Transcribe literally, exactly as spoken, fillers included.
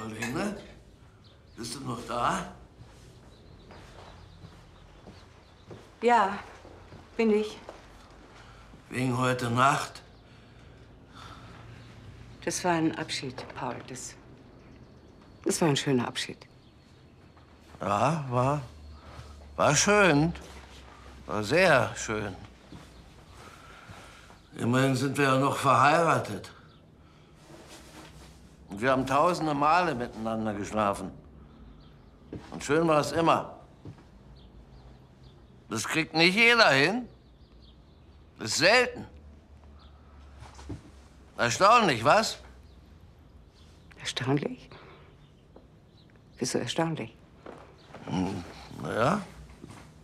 Marlene, bist du noch da? Ja, bin ich. Wegen heute Nacht? Das war ein Abschied, Paul. Das, das war ein schöner Abschied. Ja, war, war schön. War sehr schön. Immerhin sind wir ja noch verheiratet. Und wir haben tausende Male miteinander geschlafen. Und schön war es immer. Das kriegt nicht jeder hin. Das ist selten. Erstaunlich, was? Erstaunlich? Wieso erstaunlich? Hm, naja,